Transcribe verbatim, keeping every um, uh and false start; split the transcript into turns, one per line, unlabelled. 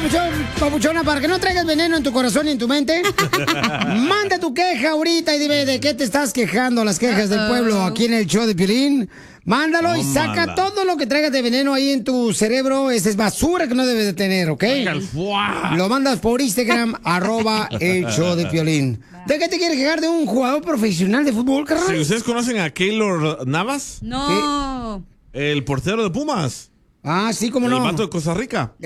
papuchón, papuchona, para que no traigas veneno en tu corazón y en tu mente. Manda tu queja ahorita y dime de qué te estás quejando, las quejas del pueblo aquí en el show de Piolín. Mándalo y saca
Tómala.
todo lo que traigas de veneno ahí en tu cerebro. Esa es basura que no debes de tener, ¿ok? Lo mandas por Instagram, arroba el show de Piolín. ¿De qué te quieres quejar de un jugador profesional de fútbol, carnal?
Sí, ¿ustedes conocen a Keylor Navas?
No.
El portero de Pumas.
Ah, sí, cómo no.
El vato de Costa Rica.